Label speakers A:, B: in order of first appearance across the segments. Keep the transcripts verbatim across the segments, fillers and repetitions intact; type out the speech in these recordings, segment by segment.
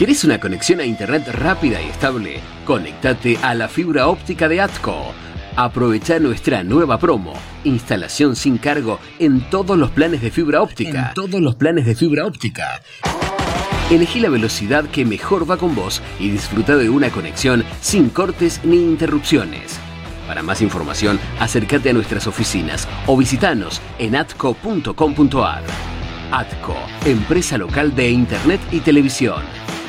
A: ¿Querés una conexión a internet rápida y estable? Conéctate a la fibra óptica de ATCO. Aprovecha nuestra nueva promo. Instalación sin cargo en todos los planes de fibra óptica. En todos los planes de fibra óptica. Elegí la velocidad que mejor va con vos y disfruta de una conexión sin cortes ni interrupciones. Para más información, acércate a nuestras oficinas o visitanos en atco punto com punto ar. ATCO, empresa local de Internet y televisión.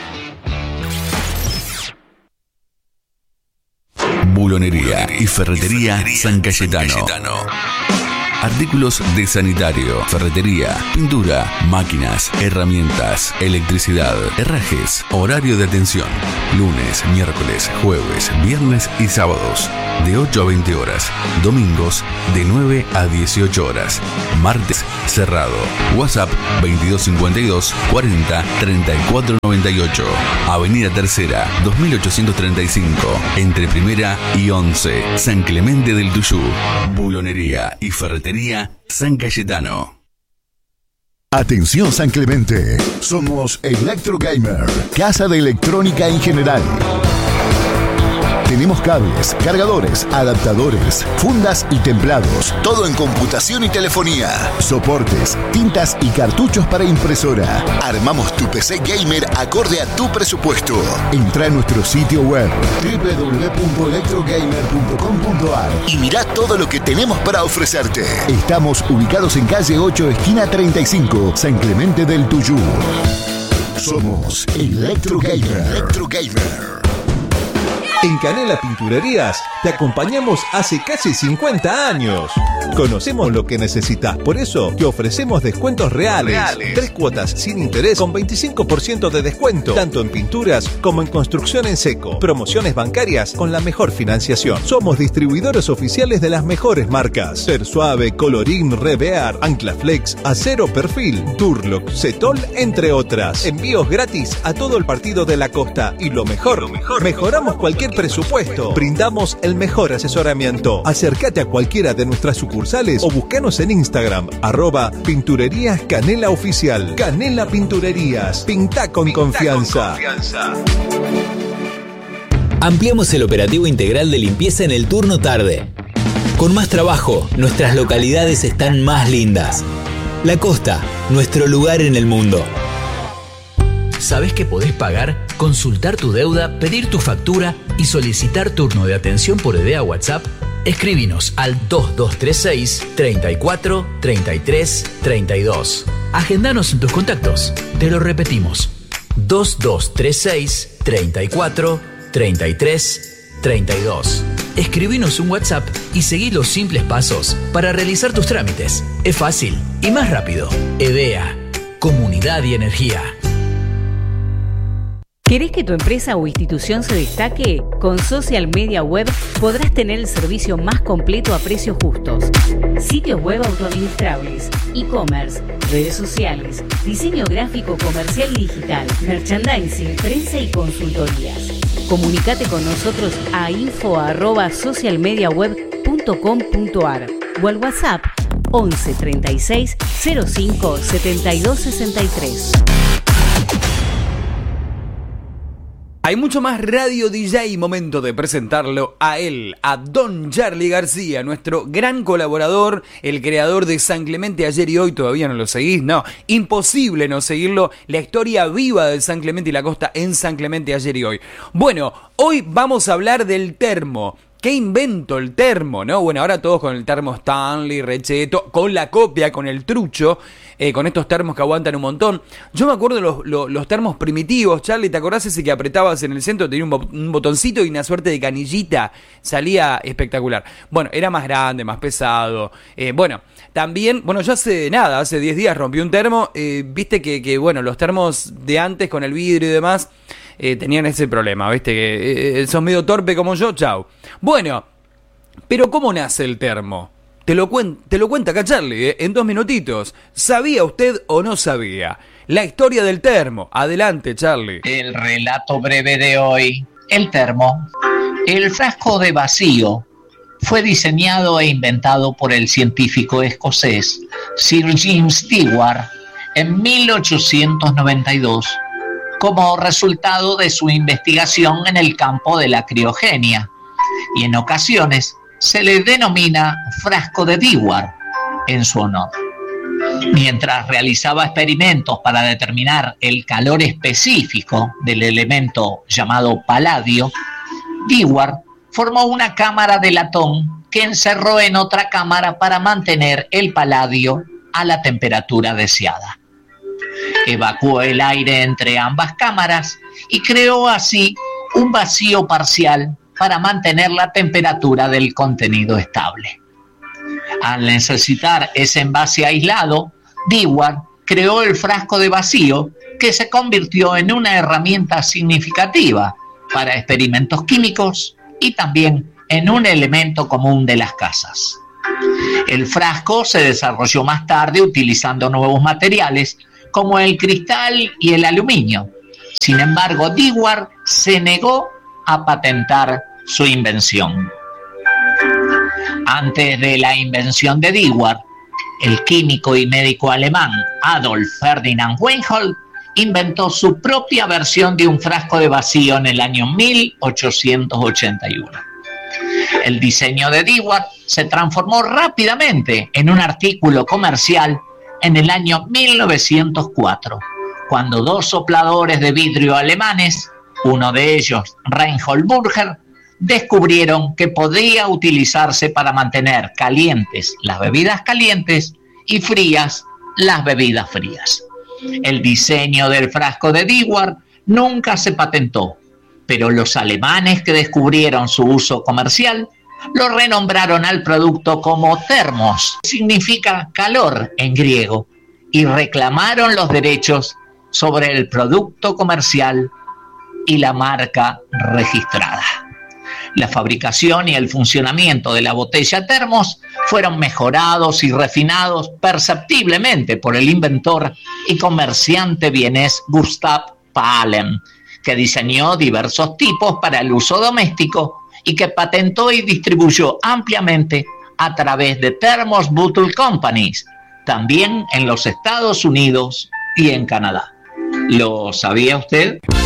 B: Bulonería y ferretería San Cayetano. Artículos de sanitario, ferretería, pintura, máquinas, herramientas, electricidad, herrajes, horario de atención. Lunes, miércoles, jueves, viernes y sábados. De ocho a veinte horas. Domingos, de nueve a dieciocho horas. Martes, cerrado. WhatsApp veintidós cincuenta y dos cuarenta treinta y cuatro noventa y ocho. Avenida Tercera, dos mil ochocientos treinta y cinco. Entre Primera y Once. San Clemente del Tuyú. Bulonería y ferretería San Cayetano.
C: Atención San Clemente, somos Electro Gamer, casa de electrónica en general. Tenemos cables, cargadores, adaptadores, fundas y templados. Todo en computación y telefonía. Soportes, tintas y cartuchos para impresora. Armamos tu P C gamer acorde a tu presupuesto. Entra a nuestro sitio web doble u doble u doble u punto electrogamer punto com punto ar y mirá todo lo que tenemos para ofrecerte. Estamos ubicados en calle ocho, esquina treinta y cinco, San Clemente del Tuyú. Somos Electro Gamer. Electro Gamer.
D: En Canela Pinturerías te acompañamos hace casi cincuenta años. Conocemos lo que necesitas, por eso te ofrecemos descuentos reales. reales. Tres cuotas sin interés con veinticinco por ciento de descuento, tanto en pinturas como en construcción en seco. Promociones bancarias con la mejor financiación. Somos distribuidores oficiales de las mejores marcas: Persuave, Colorín, Revear, Anclaflex, Acero Perfil, Durlock, Cetol, entre otras. Envíos gratis a todo el partido de la costa. Y lo mejor, lo mejor mejoramos cualquier presupuesto. Brindamos el mejor asesoramiento. Acércate a cualquiera de nuestras sucursales o búscanos en Instagram, arroba Pinturerías Canela Oficial. Canela Pinturerías. Pinta con Pinta confianza. Con confianza.
E: Ampliamos el operativo integral de limpieza en el turno tarde. Con más trabajo, nuestras localidades están más lindas. La Costa, nuestro lugar en el mundo. ¿Sabés que podés pagar, consultar tu deuda, pedir tu factura y solicitar turno de atención por idea WhatsApp? Escribinos al dos dos tres seis, treinta y cuatro, treinta y tres, treinta y dos. Agendanos en tus contactos. Te lo repetimos. dos dos tres seis, treinta y cuatro, treinta y tres, treinta y dos. Escribinos un WhatsApp y seguí los simples pasos para realizar tus trámites. Es fácil y más rápido. EDEA, Comunidad y Energía.
F: ¿Querés que tu empresa o institución se destaque? Con Social Media Web podrás tener el servicio más completo a precios justos. Sitios web autoadministrables, e-commerce, redes sociales, diseño gráfico comercial y digital, merchandising, prensa y consultorías. Comunicate con nosotros a info arroba socialmediaweb punto com punto ar o al WhatsApp once treinta y seis, cero cinco, setenta y dos sesenta y tres.
G: Hay mucho más Radio D J, momento de presentarlo a él, a Don Charly García, nuestro gran colaborador, el creador de San Clemente Ayer y Hoy. ¿Todavía no lo seguís? No, imposible no seguirlo, la historia viva de San Clemente y la Costa en San Clemente Ayer y Hoy. Bueno, hoy vamos a hablar del termo. ¿Qué invento el termo, no? Bueno, ahora todos con el termo Stanley, Recheto, con la copia, con el trucho, eh, con estos termos que aguantan un montón. Yo me acuerdo de los, los, los termos primitivos, Charly, ¿te acordás ese que apretabas en el centro? Tenía un, bo- un botoncito y una suerte de canillita, salía espectacular. Bueno, era más grande, más pesado. Eh, bueno, también, bueno, yo hace nada, hace diez días rompí un termo. Eh, viste que, que, bueno, los termos de antes con el vidrio y demás... Eh, tenían ese problema, ¿viste? Que eh, sos medio torpe como yo, chau. Bueno, pero ¿cómo nace el termo? Te lo, cuen- te lo cuenta acá Charly, ¿eh? En dos minutitos. ¿Sabía usted o no sabía? La historia del termo. Adelante, Charly.
H: El relato breve de hoy. El termo. El frasco de vacío fue diseñado e inventado por el científico escocés Sir James Stewart en mil ochocientos noventa y dos. como resultado de su investigación en el campo de la criogenia, y en ocasiones se le denomina frasco de Dewar en su honor. Mientras realizaba experimentos para determinar el calor específico del elemento llamado paladio, Dewar formó una cámara de latón que encerró en otra cámara para mantener el paladio a la temperatura deseada. Evacuó el aire entre ambas cámaras y creó así un vacío parcial para mantener la temperatura del contenido estable. Al necesitar ese envase aislado, Dewar creó el frasco de vacío, que se convirtió en una herramienta significativa para experimentos químicos y también en un elemento común de las casas. El frasco se desarrolló más tarde utilizando nuevos materiales como el cristal y el aluminio. Sin embargo, Dewar se negó a patentar su invención. Antes de la invención de Dewar, el químico y médico alemán Adolf Ferdinand Weinhold inventó su propia versión de un frasco de vacío en el año mil ochocientos ochenta y uno. El diseño de Dewar se transformó rápidamente en un artículo comercial en el año mil novecientos cuatro, cuando dos sopladores de vidrio alemanes, uno de ellos Reinhold Burger, descubrieron que podía utilizarse para mantener calientes las bebidas calientes y frías las bebidas frías. El diseño del frasco de Dewar nunca se patentó, pero los alemanes que descubrieron su uso comercial lo renombraron al producto como termos, que significa calor en griego, y reclamaron los derechos sobre el producto comercial y la marca registrada. La fabricación y el funcionamiento de la botella termos fueron mejorados y refinados perceptiblemente por el inventor y comerciante vienés Gustav Pahlen, que diseñó diversos tipos para el uso doméstico y que patentó y distribuyó ampliamente a través de Thermos Bottle Companies, también en los Estados Unidos y en Canadá. ¿Lo sabía usted?